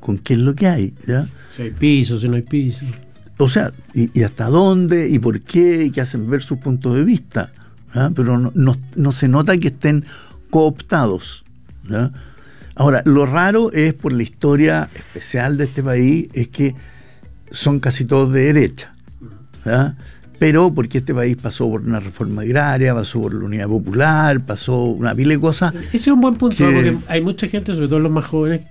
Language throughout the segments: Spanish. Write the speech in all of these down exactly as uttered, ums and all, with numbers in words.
con qué es lo que hay, ¿ya? Si hay piso, si no hay piso. O sea, y, y hasta dónde, y por qué, y que hacen ver sus puntos de vista, ¿ya? Pero no, no, no se nota que estén cooptados, ¿ya? Ahora, lo raro es, por la historia especial de este país, es que son casi todos de derecha, ¿ya? Pero porque este país pasó por una reforma agraria, pasó por la Unidad Popular, pasó una pila de cosas. Ese es un buen punto, que, ¿no? Porque hay mucha gente, sobre todo los más jóvenes,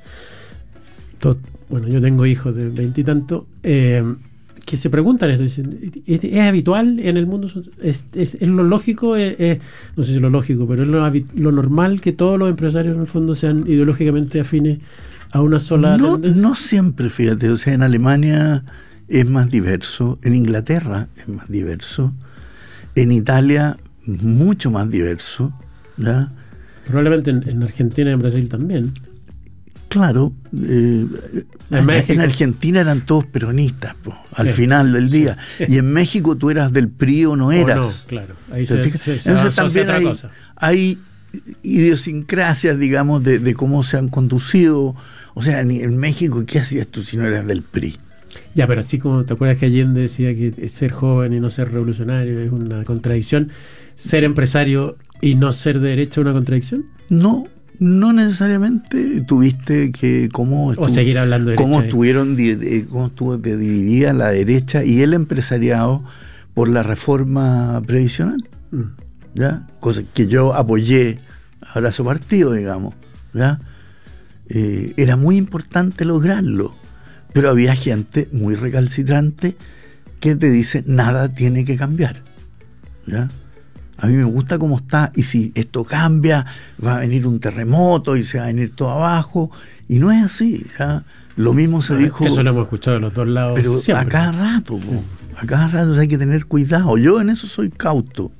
todos, bueno, yo tengo hijos de veintitantos, eh, que se preguntan esto, dicen, ¿es, es habitual en el mundo? ¿Es, es, es lo lógico? Es, es, no sé si lo lógico, pero es lo, lo normal que todos los empresarios en el fondo sean ideológicamente afines a una sola no, tendencia? No siempre, fíjate, o sea, en Alemania es más diverso, en Inglaterra es más diverso, en Italia mucho más diverso, ¿ya? Probablemente en, en Argentina y en Brasil también. Claro, eh, en, en Argentina eran todos peronistas, po, al sí, final del día. Sí, sí. Y en México tú eras del P R I o no eras. O no, claro. Ahí se, se, se Entonces también hay, hay idiosincrasias, digamos, de, de cómo se han conducido. O sea, en México, ¿qué hacías tú si no eras del P R I? Ya, pero así como te acuerdas que Allende decía que ser joven y no ser revolucionario es una contradicción, ¿ser empresario y no ser de derecha es una contradicción? No. No necesariamente. Tuviste que cómo estuvo, o seguir hablando de cómo derecha, estuvieron eh. cómo estuvo dividida la derecha y el empresariado por la reforma previsional, mm. ¿ya? Cosa que yo apoyé, abrazo partido, digamos, ¿ya? Eh, era muy importante lograrlo, pero había gente muy recalcitrante que te dice nada tiene que cambiar, ¿ya? A mí me gusta cómo está, y si esto cambia, va a venir un terremoto y se va a venir todo abajo. Y no es así, ¿ya? Lo mismo se no, dijo. Eso lo hemos escuchado de los dos lados. Pero siempre. a cada rato, sí. a cada rato hay que tener cuidado. Yo en eso soy cauto.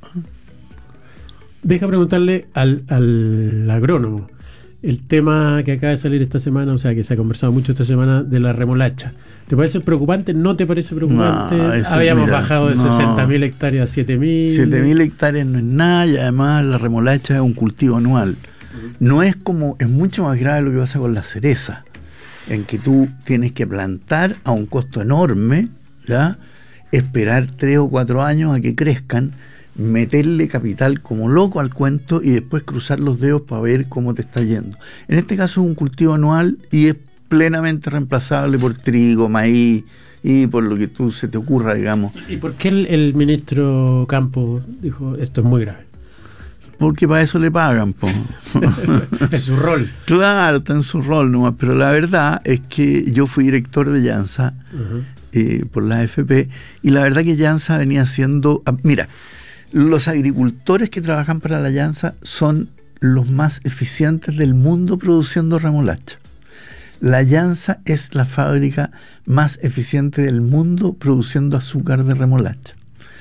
Deja preguntarle al, al agrónomo el tema que acaba de salir esta semana, o sea, que se ha conversado mucho esta semana, de la remolacha. ¿Te parece preocupante? ¿No te parece preocupante? No, eso, Habíamos mira, bajado de no. sesenta mil hectáreas a siete mil. siete mil hectáreas no es nada, y además la remolacha es un cultivo anual. Uh-huh. No es como, es mucho más grave lo que pasa con la cereza, en que tú tienes que plantar a un costo enorme, ¿ya? Esperar tres o cuatro años a que crezcan, meterle capital como loco al cuento y después cruzar los dedos para ver cómo te está yendo. En este caso es un cultivo anual y es plenamente reemplazable por trigo, maíz y por lo que tú se te ocurra, digamos. ¿Y por qué el, el ministro Campos dijo esto es muy grave? Porque para eso le pagan, po. Es su rol. Claro, está en su rol nomás, pero la verdad es que yo fui director de Llanza uh-huh. eh, por la A F P, y la verdad que Llanza venía siendo... Mira, los agricultores que trabajan para la Llanza son los más eficientes del mundo produciendo remolacha. La Llanza es la fábrica más eficiente del mundo produciendo azúcar de remolacha.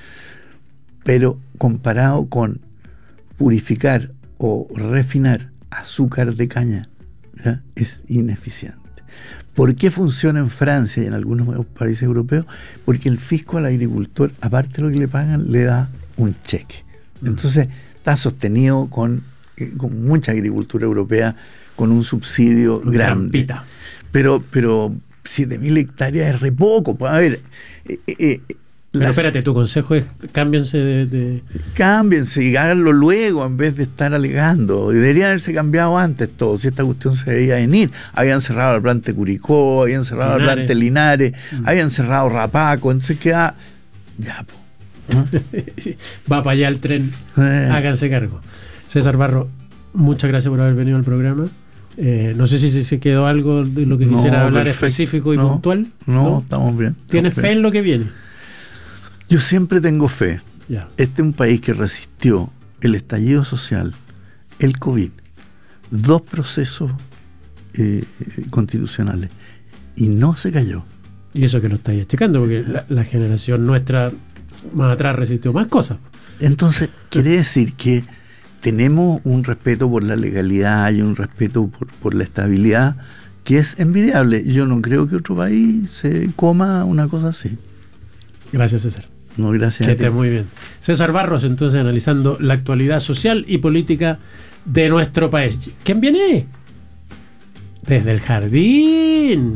Pero comparado con purificar o refinar azúcar de caña, ¿ya? Es ineficiente. ¿Por qué funciona en Francia y en algunos países europeos? Porque el fisco al agricultor, aparte de lo que le pagan, le da un cheque. Entonces está sostenido con, con mucha agricultura europea, con un subsidio un grande. Trampita. Pero, pero siete mil hectáreas es re poco. Pues, a ver, eh, eh, pero las, espérate, tu consejo es cámbiense de, de... Cámbiense y háganlo luego en vez de estar alegando. Deberían haberse cambiado antes todo, si esta cuestión se debía venir. Habían cerrado la planta de Curicó, habían cerrado Linares. la planta de Linares, mm. habían cerrado Rapaco, entonces queda... Ya, pues. ¿Ah? Va para allá el tren, eh. háganse cargo. César Barro, muchas gracias por haber venido al programa. Eh, no sé si se quedó algo de lo que no, quisiera hablar perfecto. específico y no, puntual. No, no, estamos bien. ¿Tienes fe bien. en lo que viene? Yo siempre tengo fe. Ya. Este es un país que resistió el estallido social, el COVID, dos procesos eh, constitucionales, y no se cayó. Y eso que lo estáis checando, porque la, la generación nuestra más atrás resistió más cosas. Entonces, quiere decir que tenemos un respeto por la legalidad y un respeto por, por la estabilidad que es envidiable. Yo no creo que otro país se coma una cosa así. Gracias, César. No, gracias. Que esté muy bien. César Barros, entonces, analizando la actualidad social y política de nuestro país. ¿Quién viene? Desde el jardín.